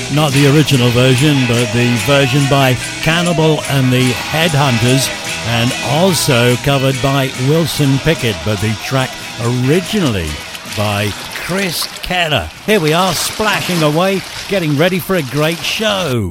Not the original version, but the version by Cannibal and the Headhunters, and also covered by Wilson Pickett, but the track originally by Chris Keller. Here we are, splashing away, getting ready for a great show.